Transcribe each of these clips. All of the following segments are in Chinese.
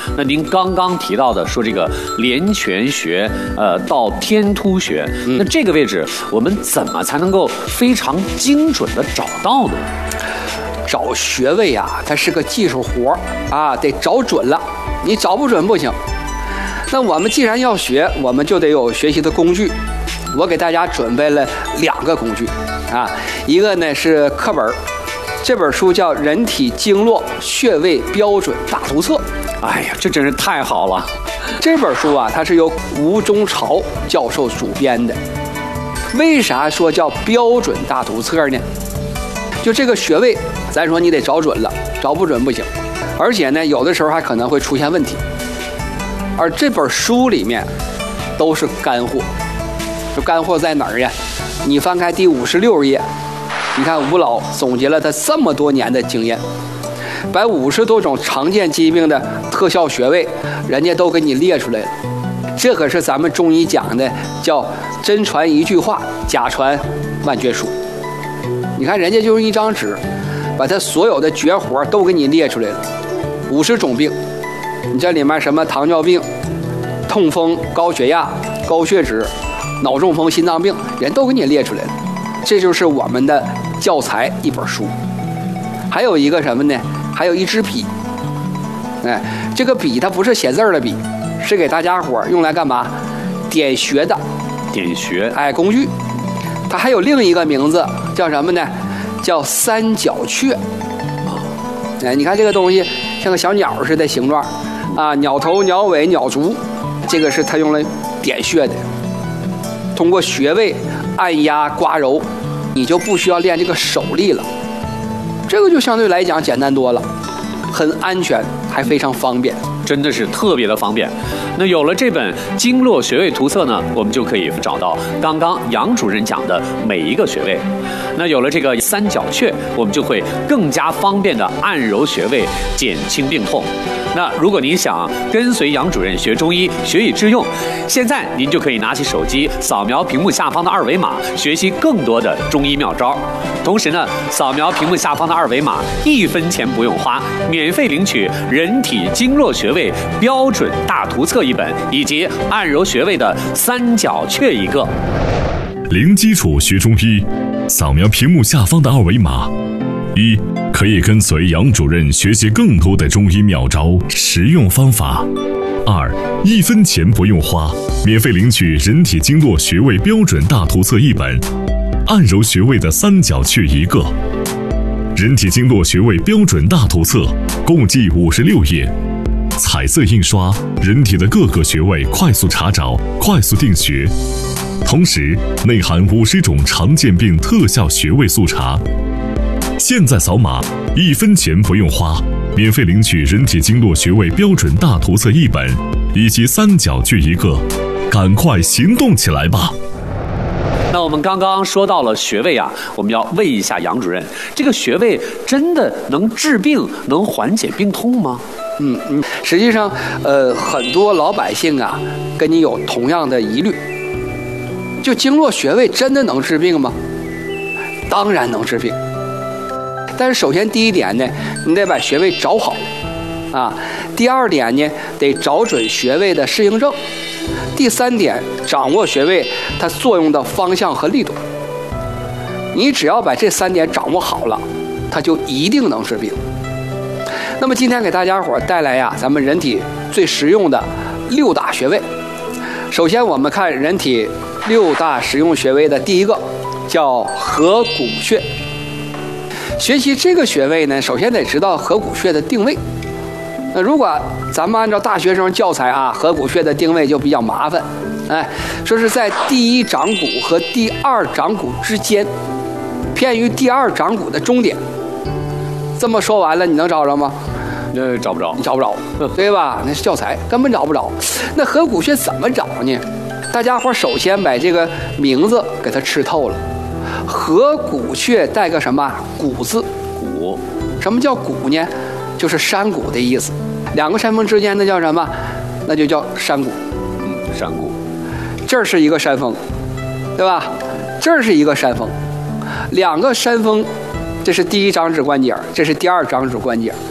那您刚刚提到的说这个连泉穴，到天突穴，那这个位置我们怎么才能够非常精准的找到呢？ 找穴位啊，它是个技术活啊，得找准了，你找不准不行。那我们既然要学，我们就得有学习的工具。我给大家准备了2个工具啊，一个呢是课本，这本书叫《人体经络穴位标准大图册》。 哎呀，这真是太好了！ 这本书啊，它是由吴中朝教授主编的。为啥说叫标准大图册呢？就这个穴位，咱说你得找准了，找不准不行。而且呢，有的时候还可能会出现问题。而这本书里面都是干货，这干货在哪儿呀？你翻开第56页，你看吴老总结了他这么多年的经验，把50多种常见疾病的特效穴位，人家都给你列出来了。这可是咱们中医讲的叫真传一句话，假传万卷书。你看人家就用一张纸，把他所有的绝活都给你列出来了，50种病。你这里面什么糖尿病、痛风、高血压、高血脂、脑中风、心脏病，人都给你列出来了。这就是我们的教材一本书。还有一个什么呢？还有一支笔。哎，这个笔它不是写字的笔，是给大家伙用来干嘛？点穴的。 点穴， 哎，工具。它还有另一个名字叫什么呢？叫三角雀。哎，你看这个东西像个小鸟似的形状啊，鸟头、鸟尾、鸟足，这个是它用来点穴的。通过穴位按压刮揉，你就不需要练这个手力了，这个就相对来讲简单多了，很安全，还非常方便， 真的是特别的方便。那有了这本经络穴位图册呢，我们就可以找到刚刚杨主任讲的每一个穴位。那有了这个三角雀，我们就会更加方便的按揉穴位，减轻病痛。那如果您想跟随杨主任学中医，学以致用，现在您就可以拿起手机扫描屏幕下方的2维码，学习更多的中医妙招。同时呢，扫描屏幕下方的2维码，1分钱不用花，免费领取人体经络穴位标准大图册1本，以及按揉穴位的三角雀1个。 零基础学中医，扫描屏幕下方的2维码。1. 可以跟随杨主任学习更多的中医妙招、实用方法。2. 1分钱不用花，免费领取人体经络穴位标准大图册1本，按揉穴位的三角雀1个。人体经络穴位标准大图册共计56页，彩色印刷，人体的各个穴位快速查找，快速定穴。同时内含50种常见病特效穴位速查。现在扫码，1分钱不用花，免费领取人体经络穴位标准大图册1本，以及三角雀1个，赶快行动起来吧！ 那我们刚刚说到了穴位啊，我们要问一下杨主任，这个穴位真的能治病、能缓解病痛吗？ 实际上，很多老百姓啊，跟你有同样的疑虑，就经络穴位真的能治病吗？当然能治病。但是首先第一点呢，你得把穴位找好啊。第二点呢，得找准穴位的适应症。第三点，掌握穴位它作用的方向和力度。你只要把这3点掌握好了，它就一定能治病。那么今天给大家伙带来呀，咱们人体最实用的6大穴位。首先我们看人体6大实用穴位的第一个叫合谷穴。学习这个穴位呢，首先得知道合谷穴的定位。那如果咱们按照大学生教材啊，合谷穴的定位就比较麻烦。说是在第1掌骨和第2掌骨之间，偏于第2掌骨的中点。这么说完了，你能找着吗？ 找不着， 你找不着，对吧？那是教材，根本找不着。那合谷穴怎么找呢？大家伙首先把这个名字给它吃透了。合谷穴带个什么谷字？ 谷。 什么叫谷呢？就是山谷的意思。2个山峰之间那叫什么？那就叫山谷。 山谷。 这儿是一个山峰，对吧？这儿是一个山峰，2个山峰，这是第1掌指关节，这是第2掌指关节。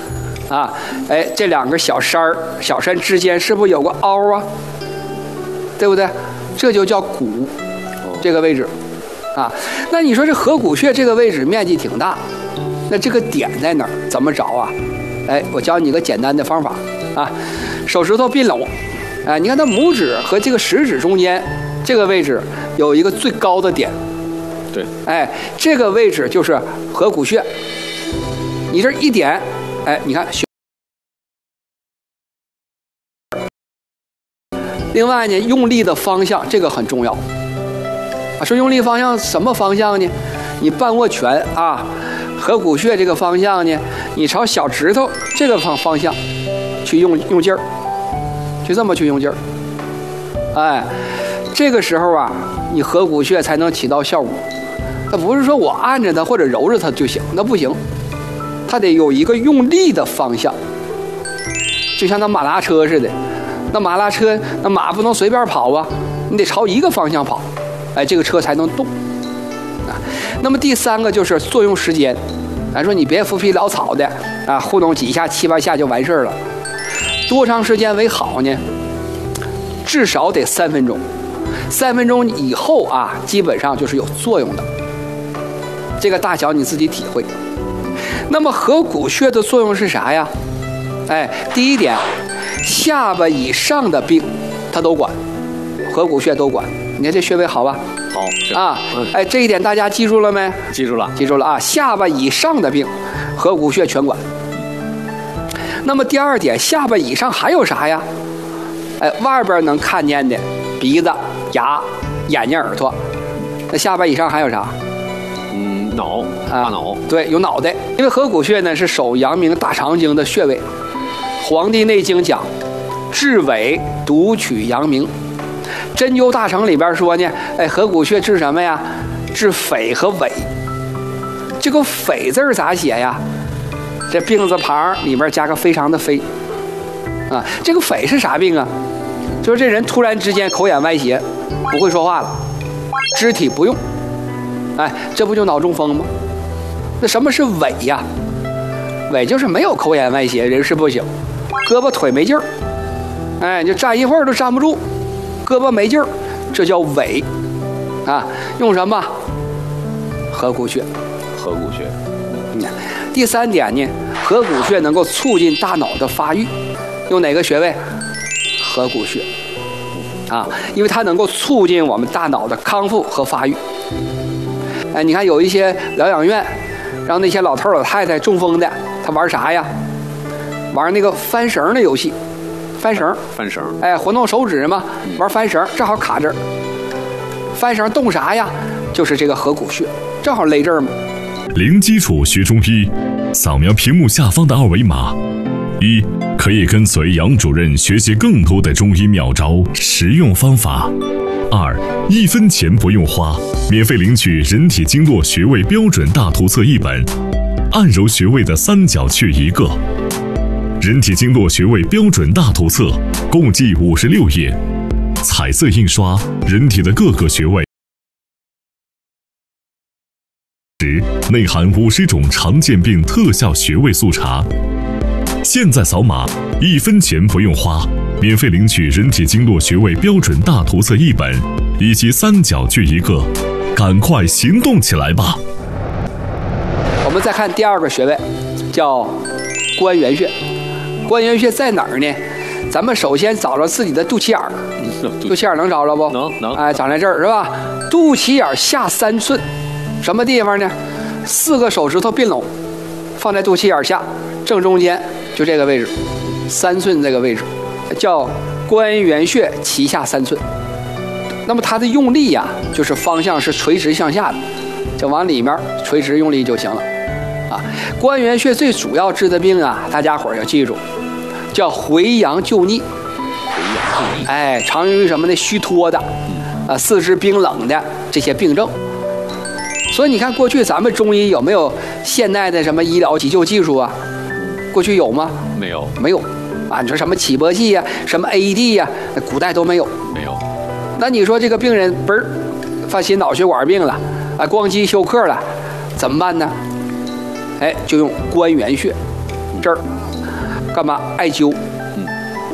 啊，哎，这两个小山之间是不是有个凹啊？对不对？这就叫骨，这个位置啊。那你说这合谷穴这个位置面积挺大，那这个点在哪儿？怎么找啊？哎，我教你个简单的方法啊，手指头并拢，哎，你看它拇指和这个食指中间这个位置有一个最高的点， 对， 哎，这个位置就是合谷穴。你这一点，哎，你看。另外呢，用力的方向这个很重要啊。说用力方向什么方向呢？你半握拳啊，合谷穴这个方向呢，你朝小指头这个方向去用劲儿，就这么去用劲儿。哎，这个时候啊，你合谷穴才能起到效果。那不是说我按着它或者揉着它就行，那不行，它得有一个用力的方向，就像那马拉车似的。那马拉车，那马不能随便跑啊，你得朝一个方向跑，哎，这个车才能动啊。那么第三个就是作用时间，咱说你别浮皮潦草的啊，糊弄几下7、8下就完事儿了，多长时间为好呢？至少得3分钟，3分钟以后啊，基本上就是有作用的。这个大小你自己体会。那么合谷穴的作用是啥呀？哎，第一点。下巴以上的病，它都管，合谷穴都管。你看这穴位好吧？ 好啊，哎，这一点大家记住了没？ 记住了， 记住了啊！下巴以上的病，合谷穴全管。那么第二点，下巴以上还有啥呀？哎，外边能看见的鼻子、牙、眼睛、耳朵，那下巴以上还有啥？ 脑，大脑。 对，有脑袋。因为合谷穴呢是手阳明大肠经的穴位。《黄帝内经》讲，治伪独取阳明。针灸大成里边说呢，哎，合谷穴治什么呀？治匪和伪。这个匪字咋写呀？这病字旁里面加个非常的非啊。这个匪是啥病啊？就是这人突然之间口眼歪斜，不会说话了，肢体不用。哎，这不就脑中风吗？那什么是伪呀？伪就是没有口眼歪斜，人事不省。胳膊腿没劲儿，哎，就站一会儿都站不住，胳膊没劲儿，这叫痿啊。用什么？合谷穴。 合谷穴。 第三点呢，合谷穴能够促进大脑的发育，用哪个穴位？合谷穴啊，因为它能够促进我们大脑的康复和发育。哎，你看有一些疗养院，让那些老头老太太中风的，他玩啥呀？玩那个翻绳的游戏，翻绳，哎，活动手指嘛，玩翻绳，正好卡这儿。翻绳动啥呀？就是这个合谷穴，正好勒这儿嘛。 零基础学中医，扫描屏幕下方的2维码，一可以跟随杨主任学习更多的中医妙招、实用方法；二1分钱不用花，免费领取人体经络穴位标准大图册1本，按揉穴位的3角穴1个。人体经络穴位标准大图册共计56页，彩色印刷人体的各个穴位，内含50种常见病特效穴位速查。现在扫码，1分钱不用花，免费领取人体经络穴位标准大图册1本，以及3角穴1个，赶快行动起来吧！ 我们再看第2个穴位，叫关元穴。关元穴在哪儿呢？咱们首先找着自己的肚脐眼儿，肚脐眼能找着不？ 能。 哎，长在这儿是吧？肚脐眼下3寸，什么地方呢？4个手指头并拢，放在肚脐眼下正中间，就这个位置，3寸这个位置，叫关元穴脐下3寸。那么它的用力呀，就是方向是垂直向下的，就往里面垂直用力就行了。啊，关元穴最主要治的病啊，大家伙儿要记住，叫回阳救逆。哎，常用于什么呢？虚脱的，四肢冰冷的这些病症。所以你看，过去咱们中医有没有现代的什么医疗急救技术啊？过去有吗？ 没有， 没有。啊，你说什么起搏器呀，什么 AED 呀，古代都没有。 没有。 那你说这个病人嘣儿犯心脑血管病了，啊，光肌休克了，怎么办呢？哎，就用关元穴这儿， 干嘛？艾灸。